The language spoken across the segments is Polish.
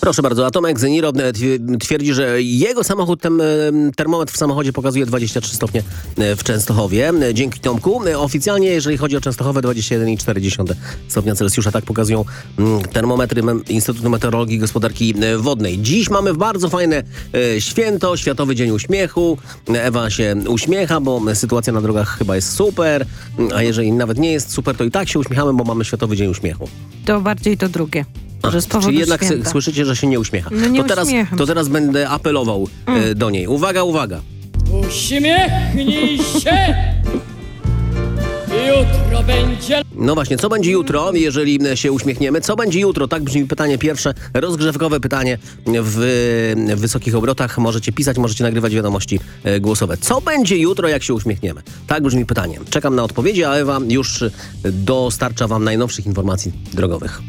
Proszę bardzo, a Tomek Zeniro twierdzi, że jego samochód, termometr w samochodzie pokazuje 23 stopnie w Częstochowie. Dzięki Tomku. Oficjalnie, jeżeli chodzi o Częstochowę, 21,4 stopnia Celsjusza. Tak pokazują termometry Instytutu Meteorologii i Gospodarki Wodnej. Dziś mamy bardzo fajne święto, Światowy Dzień Uśmiechu. Ewa się uśmiecha, bo sytuacja na drogach chyba jest super, a jeżeli nawet nie jest super, to i tak się uśmiechamy, bo mamy Światowy Dzień Uśmiechu. To bardziej to drugie. Czyli jednak słyszycie, że się nie uśmiecha. No nie to teraz będę apelował do niej. Uwaga, uwaga. Uśmiechnij się! Jutro będzie... No właśnie, co będzie jutro, jeżeli się uśmiechniemy? Co będzie jutro? Tak brzmi pytanie pierwsze, rozgrzewkowe pytanie w wysokich obrotach. Możecie pisać, możecie nagrywać wiadomości głosowe. Co będzie jutro, jak się uśmiechniemy? Tak brzmi pytanie. Czekam na odpowiedzi, a Ewa już dostarcza wam najnowszych informacji drogowych.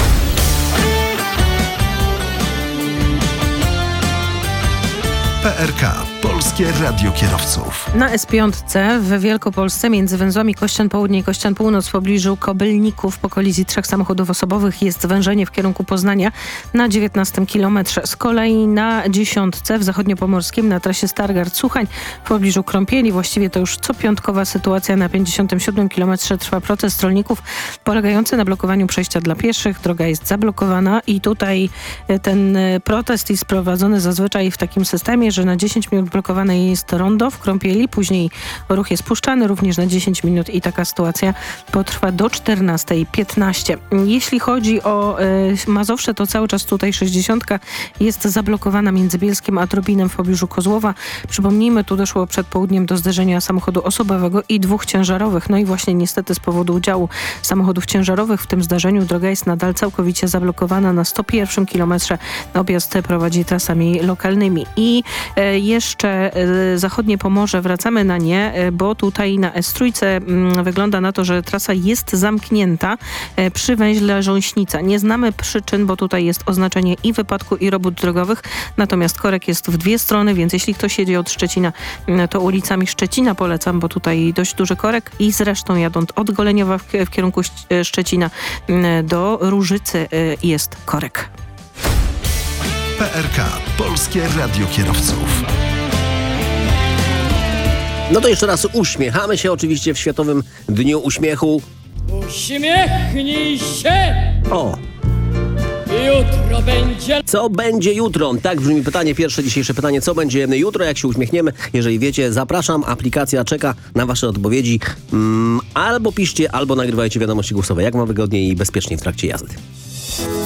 PRK, Polskie Radio Kierowców. Na S5 w Wielkopolsce między węzłami Kościan Południe i Kościan Północ w pobliżu Kobylników po kolizji 3 samochodów osobowych jest zwężenie w kierunku Poznania na 19 kilometrze. Z kolei na 10 w zachodniopomorskim na trasie Stargard-Suchań w pobliżu Krąpieli, właściwie to już copiątkowa sytuacja. Na 57 kilometrze trwa protest rolników polegający na blokowaniu przejścia dla pieszych. Droga jest zablokowana i tutaj ten protest jest prowadzony zazwyczaj w takim systemie, że na 10 minut blokowane jest rondo w Krąpieli, później ruch jest puszczany również na 10 minut i taka sytuacja potrwa do 14:15. Jeśli chodzi o Mazowsze, to cały czas tutaj 60 jest zablokowana między Bielskiem a Trobinem w pobliżu Kozłowa. Przypomnijmy, tu doszło przed południem do zderzenia samochodu osobowego i 2 ciężarowych. No i właśnie niestety z powodu udziału samochodów ciężarowych w tym zdarzeniu droga jest nadal całkowicie zablokowana na 101 kilometrze. Objazd prowadzi trasami lokalnymi. I jeszcze zachodnie Pomorze, wracamy na nie, bo tutaj na S3 wygląda na to, że trasa jest zamknięta przy węźle Rząśnica. Nie znamy przyczyn, bo tutaj jest oznaczenie i wypadku, i robót drogowych, natomiast korek jest w 2 strony, więc jeśli ktoś jedzie od Szczecina, to ulicami Szczecina polecam, bo tutaj dość duży korek i zresztą jadąc od Goleniowa w kierunku Szczecina do Różycy jest korek. PRK, Polskie Radio Kierowców. No to jeszcze raz uśmiechamy się oczywiście w Światowym Dniu Uśmiechu. Uśmiechnij się! O! Jutro będzie... Co będzie jutro? Tak brzmi pytanie, pierwsze dzisiejsze pytanie. Co będzie jutro, jak się uśmiechniemy? Jeżeli wiecie, zapraszam. Aplikacja czeka na wasze odpowiedzi. Albo piszcie, albo nagrywajcie wiadomości głosowe. Jak ma wygodniej i bezpiecznie w trakcie jazdy.